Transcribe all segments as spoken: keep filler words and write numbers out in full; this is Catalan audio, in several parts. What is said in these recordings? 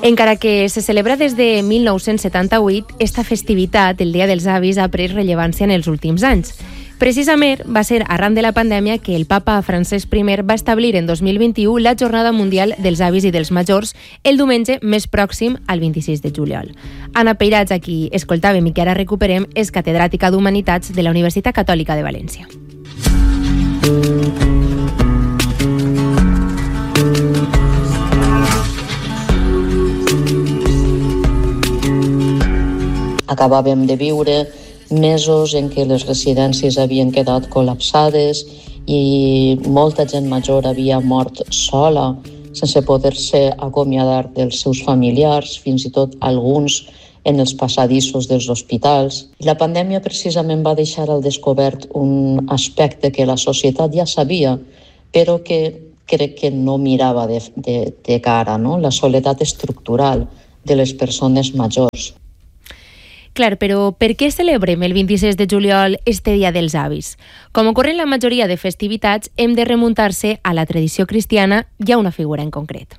Encara que se celebra des de mil nou-cents setanta-vuit, esta festivitat, el Dia dels Avis, ha pres rellevància en els últims anys. Precisament va ser arran de la pandèmia que el papa Francesc primer va establir en dos mil vint-i-u la Jornada Mundial dels Avis i dels Majors el diumenge més pròxim al vint-i-sis de juliol. Anna Peirats, a qui escoltàvem i que ara recuperem, és catedràtica d'Humanitats de la Universitat Catòlica de València. Acabàvem de viure mesos en què les residències havien quedat col·lapsades i molta gent major havia mort sola, sense poder-se acomiadar dels seus familiars, fins i tot alguns en els passadissos dels hospitals. La pandèmia precisament va deixar al descobert un aspecte que la societat ja sabia, però que crec que no mirava de, de, de cara, no? La soledat estructural de les persones majors. Clar, però per què celebrem el vint-i-sis de juliol este Dia dels Avis? Com ocorre en la majoria de festivitats, hem de remuntar-se a la tradició cristiana i a una figura en concret.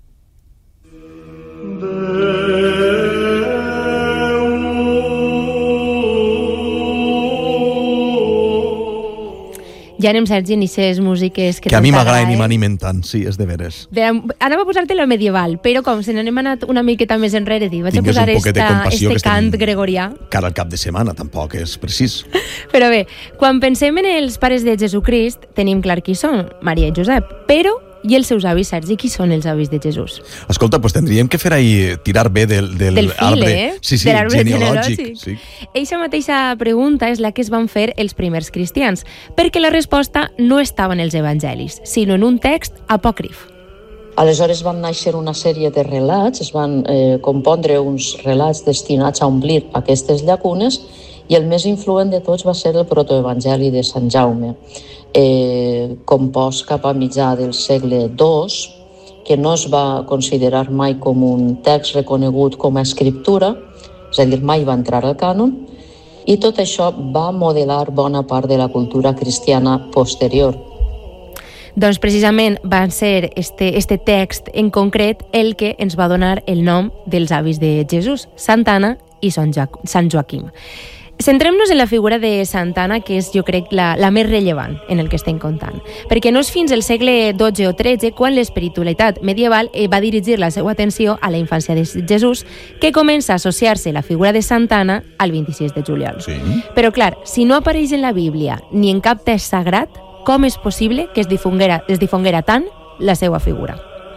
Ja anem, Sergi, en aquestes músiques que, que a mi m'agraden i m'animen tant, sí, és de veres. De, anava a posar-te la medieval, però com se n'hem anat una miqueta més enrere, dic, vaig Tingues a posar esta, este cant estem, gregorià. Cara al cap de setmana, tampoc és precís. Però bé, quan pensem en els pares de Jesucrist, tenim clar qui són, Maria i Josep, però i els seus avis, Sergi, qui són els avis de Jesús? Escolta, doncs tindríem que fer ahir tirar bé del, del, del fil, arbre, eh? sí, sí, de l'arbre genealògic. genealògic. Sí. Eixa mateixa pregunta és la que es van fer els primers cristians, perquè la resposta no estava en els evangelis, sinó en un text apòcrif. Aleshores van néixer una sèrie de relats, es van eh, compondre uns relats destinats a omplir aquestes llacunes, i el més influent de tots va ser el protoevangeli de Sant Jaume, eh, compost cap a mitjà del segle dos, que no es va considerar mai com un text reconegut com a escriptura, és a dir, mai va entrar al cànon, i tot això va modelar bona part de la cultura cristiana posterior. Doncs precisament va ser este, este text en concret el que ens va donar el nom dels avis de Jesús, Santa Anna i Sant Joaquim. Centrem-nos en la figura de Santa Anna, que és, jo crec, la, la més rellevant en el que estem contant. Perquè no és fins al segle dotze o tretze quan l'espiritualitat medieval va dirigir la seva atenció a la infància de Jesús, que comença a associar-se la figura de Santa Anna al vint-i-sis de juliol. Sí. Però, clar, si no apareix en la Bíblia ni en cap text sagrat, com és possible que es difonguera, es difonguera tant la seva figura?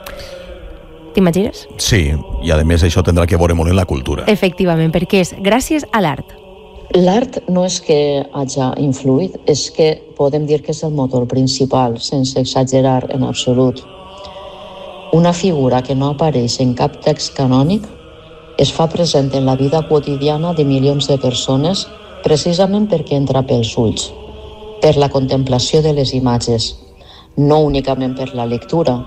T'imagines? Sí, i a més això tindrà que veure molt en la cultura. Efectivament, perquè és gràcies a l'art. L'art no és que hagi influït, és que podem dir que és el motor principal, sense exagerar en absolut. Una figura que no apareix en cap text canònic es fa present en la vida quotidiana de milions de persones precisament perquè entra pels ulls, per la contemplació de les imatges, no únicament per la lectura.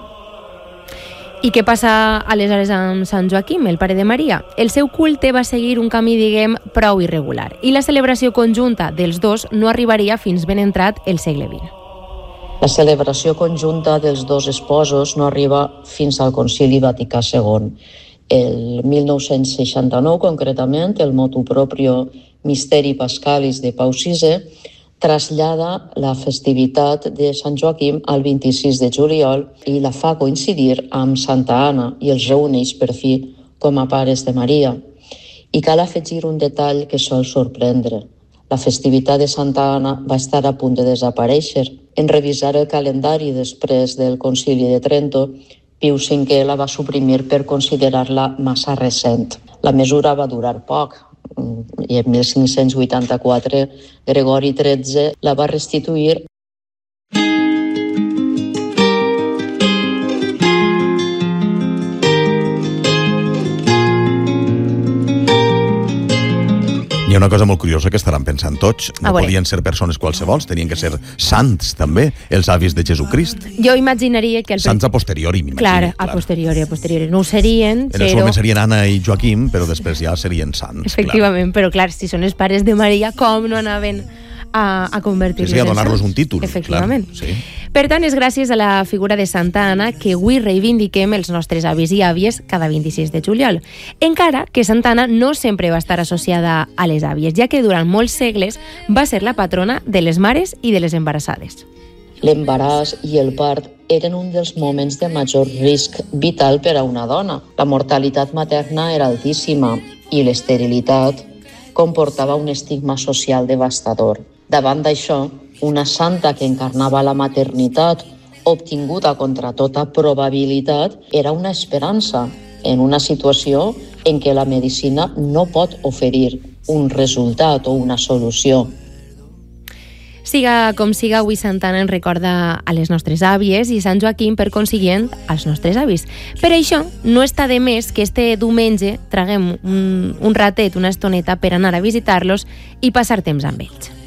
I què passa aleshores amb Sant Joaquim, el pare de Maria? El seu culte va seguir un camí, diguem, prou irregular, i la celebració conjunta dels dos no arribaria fins ben entrat el segle vint. La celebració conjunta dels dos esposos no arriba fins al Concili Vaticà segon. El mil nou-cents seixanta-nou, concretament, el motu proprio Mysteri Pascalis de Pau sisè trasllada la festivitat de Sant Joaquim al vint-i-sis de juliol i la fa coincidir amb Santa Anna i els reuneix per fi com a pares de Maria. I cal afegir un detall que sol sorprendre. La festivitat de Santa Anna va estar a punt de desaparèixer. En revisar el calendari després del Concili de Trento, Piu cinquè la va suprimir per considerar-la massa recent. La mesura va durar poc, i en mil cinc-cents vuitanta-quatre Gregori tretze la va restituir. Hi ha una cosa molt curiosa que estaran pensant tots. No podien ser persones qualsevols, tenien que ser sants, també, els avis de Jesucrist. Jo imaginaria que... El... Sants a posteriori, m'imagino. Clar, a posteriori, a posteriori. No ho serien, en però... En el moment serien Anna i Joaquim, però després ja serien sants. Efectivament, clar. Però clar, si són els pares de Maria, com no anaven a, a convertir-los sí, sí, a en donar-los sants. un títol. Efectivament. Clar, sí. Per tant, és gràcies a la figura de Santa Anna que avui reivindiquem els nostres avis i àvies cada vint-i-sis de juliol. Encara que Santa Anna no sempre va estar associada a les àvies, ja que durant molts segles va ser la patrona de les mares i de les embarassades. L'embaràs i el part eren un dels moments de major risc vital per a una dona. La mortalitat materna era altíssima i l'esterilitat comportava un estigma social devastador. Davant d'això, una santa que encarnava la maternitat, obtinguda contra tota probabilitat, era una esperança en una situació en què la medicina no pot oferir un resultat o una solució. Siga com siga, avui Santa Anna ens recorda a les nostres àvies i Sant Joaquim, per consiguient, als nostres avis. Per això, no està de més que este diumenge traguem un, un ratet, una estoneta, per anar a visitar-los i passar temps amb ells.